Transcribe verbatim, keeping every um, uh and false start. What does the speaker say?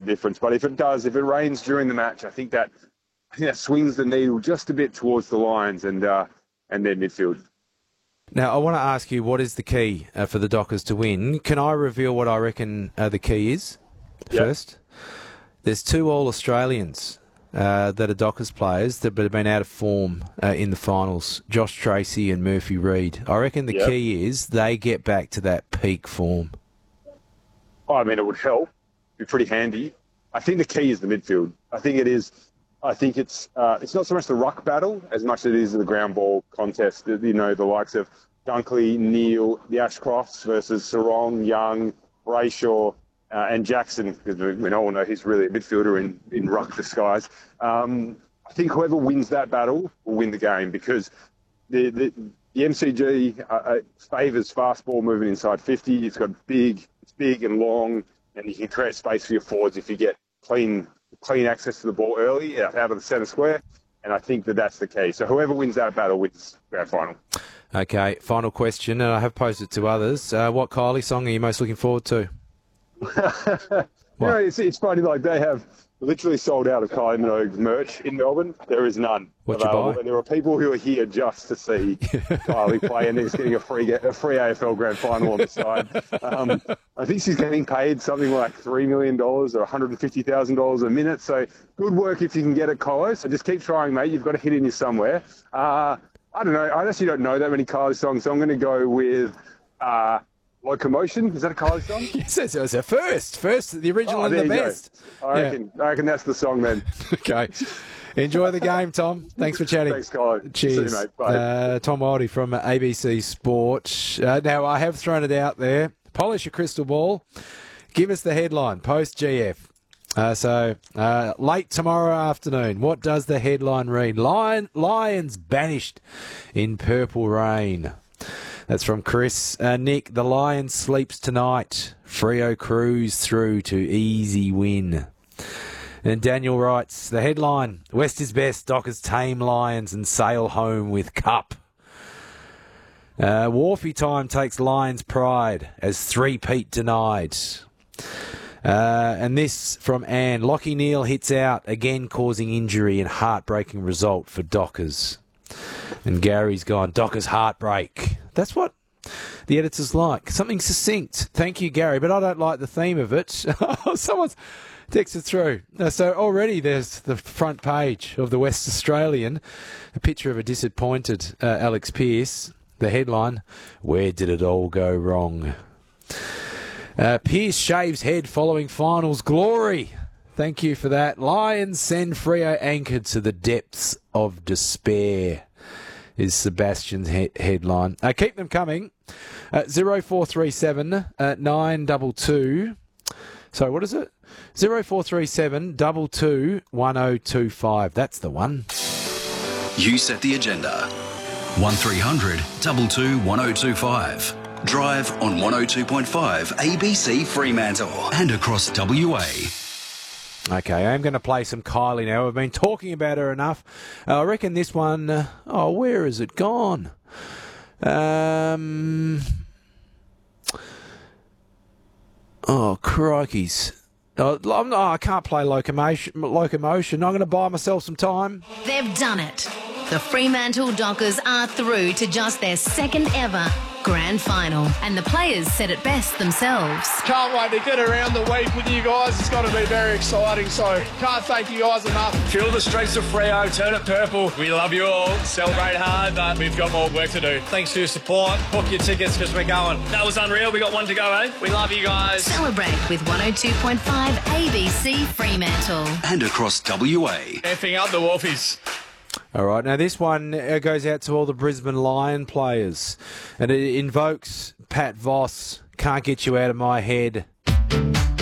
difference. But if it does, if it rains during the match, I think that, I think that swings the needle just a bit towards the Lions and uh, and their midfield. Now, I want to ask you, what is the key uh, for the Dockers to win? Can I reveal what I reckon uh, the key is Yep. first? There's two All-Australians uh, that are Dockers players that have been out of form uh, in the finals, Josh Tracy and Murphy Reid. I reckon the Yep. key is they get back to that peak form. Oh, I mean, it would help. Be pretty handy. I think the key is the midfield. I think it is. I think it's uh, it's not so much the ruck battle as much as it is the ground ball contest. You know, the likes of Dunkley, Neal, the Ashcrofts versus Sarong, Young, Brayshaw, uh, and Jackson, because we, we all know he's really a midfielder in, in ruck disguise. Um, I think whoever wins that battle will win the game, because the the, the M C G uh, favours fast ball moving inside fifty. It's got big, it's big and long, and you can create space for your forwards if you get clean clean access to the ball early out of the centre square. And I think that that's the key. So whoever wins that battle wins grand final. Okay, final question, and I have posed it to others. Uh, what Kylie song are you most looking forward to? you know, it's, it's funny, like they have literally sold out of Kylie Minogue's merch in Melbourne. There is none What you available. buy? And there are people who are here just to see Kylie play, and they're just getting a free a free A F L grand final on the side. Um, I think she's getting paid something like three million dollars or one hundred fifty thousand dollars a minute. So good work if you can get it, Kylie. So just keep trying, mate. You've got a hit in you somewhere. Uh, I don't know. I actually don't know that many Kylie songs, so I'm going to go with uh, Locomotion. Is that a Kylie song? Yes, it's it's a first. First, the original Oh, and there the you go. best. I Yeah. reckon, I reckon that's the song then. Okay. Enjoy the game, Tom. Thanks for chatting. Thanks, Kylie. Cheers. See you, mate. Bye. Uh, Tom Wildy from A B C Sport. Uh, now, I have thrown it out there. Polish your crystal ball. Give us the headline, post G F. Uh, so, uh, late tomorrow afternoon, what does the headline read? Lion, Lions banished in purple rain. That's from Chris. Uh, Nick, the Lions sleeps tonight. Freo cruise through to easy win. And Daniel writes, the headline, West is best, Dockers tame Lions and sail home with cup. Uh, Wharfie time takes Lions pride as three-peat denied. Uh, and this from Anne, Lockie Neal hits out, again causing injury and heartbreaking result for Dockers. And Gary's gone, Dockers heartbreak. That's what the editors like. Something succinct. Thank you, Gary, but I don't like the theme of it. Someone's texted through. Uh, so already there's the front page of the West Australian, a picture of a disappointed uh, Alex Pearce. The headline, where did it all go wrong? Uh, Pearce shaves head following finals glory. Thank you for that. Lions send Freo anchored to the depths of despair, is Sebastian's he- headline. Uh, keep them coming. Uh, zero four three seven nine two two. Sorry, what is it? zero four three seven two two one zero two five. That's the one. You set the agenda. one three hundred two two one zero two five. Drive on one oh two point five A B C Fremantle and across W A. Okay, I'm going to play some Kylie now. We've been talking about her enough. Uh, I reckon this one... Uh, oh, where has it gone? Um... Oh, crikeys. Oh, I'm, oh, I can't play locomotion. Locomotion. I'm going to buy myself some time. They've done it. The Fremantle Dockers are through to just their second ever grand final, and the players said it best themselves. Can't wait to get around the week with you guys. It's going to be very exciting, so can't thank you guys enough. Feel the streets of Freo, turn it purple. We love you all. Celebrate hard, but we've got more work to do. Thanks for your support. Book your tickets because we're going. That was unreal. We got one to go, eh? We love you guys. Celebrate with one oh two point five A B C Fremantle. And across W A. Effing up the Wolfies. All right, now this one uh, goes out to all the Brisbane Lion players, and it invokes Pat Voss, can't get you out of my head.